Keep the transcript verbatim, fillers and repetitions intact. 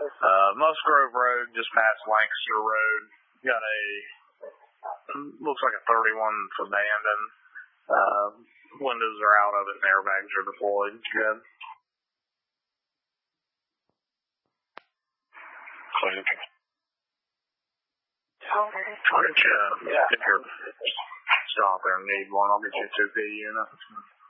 Uh, Musgrove Road, just past Lancaster Road, got a, looks like a thirty-one that's abandoned. Uh, windows are out of it and airbags are deployed. Good. Clear. I'll get you, yeah. If you're still out there and need one, I'll get you a two P unit.